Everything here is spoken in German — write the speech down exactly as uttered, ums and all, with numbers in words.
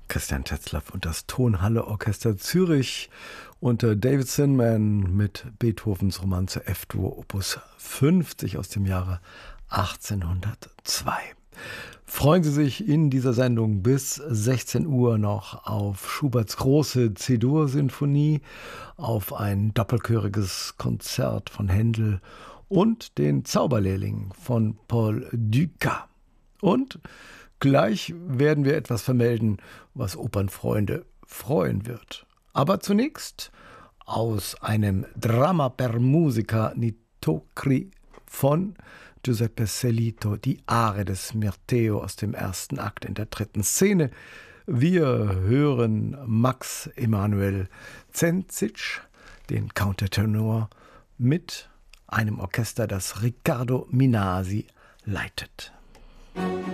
Christian Tetzlaff und das Tonhalle Orchester Zürich unter David Zinman mit Beethovens Romanze F-Dur Opus fünfzig aus dem Jahre achtzehnhundertzwei. Freuen Sie sich in dieser Sendung bis sechzehn Uhr noch auf Schuberts große C-Dur-Sinfonie, auf ein doppelchöriges Konzert von Händel und den Zauberlehrling von Paul Dukas. Und gleich werden wir etwas vermelden, was Opernfreunde freuen wird. Aber zunächst aus einem Drama per musica Nitocri von Giuseppe Sellito, die Arie des Mirteo aus dem ersten Akt in der dritten Szene. Wir hören Max Emanuel Zenzic, den Countertenor, mit einem Orchester, das Riccardo Minasi leitet.